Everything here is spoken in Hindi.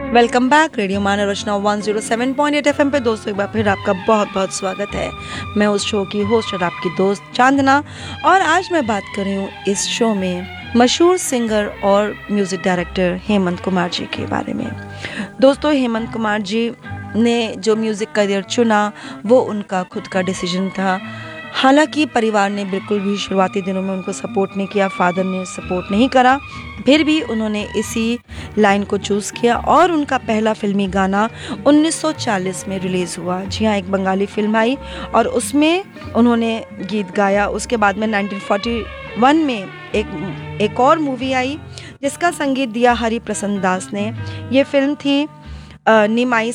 वेलकम बैक रेडियो मानव रचना 107.8 एफएम पे दोस्तों एक बार फिर आपका बहुत बहुत स्वागत है। मैं उस शो की होस्ट और आपकी दोस्त चांदना, और आज मैं बात कर रही हूँ इस शो में मशहूर सिंगर और म्यूज़िक डायरेक्टर हेमंत कुमार जी के बारे में। दोस्तों, हेमंत कुमार जी ने जो म्यूज़िक करियर चुना वो उनका खुद का डिसीजन था। हालांकि परिवार ने बिल्कुल भी शुरुआती दिनों में उनको सपोर्ट नहीं किया, फादर ने सपोर्ट नहीं करा, फिर भी उन्होंने इसी लाइन को चूज़ किया और उनका पहला फिल्मी गाना 1940 में रिलीज़ हुआ। जी हाँ, एक बंगाली फिल्म आई और उसमें उन्होंने गीत गाया। उसके बाद में 1941 में एक और मूवी आई जिसका संगीत दिया हरि प्रसन्न दास ने। ये फिल्म थी निमाई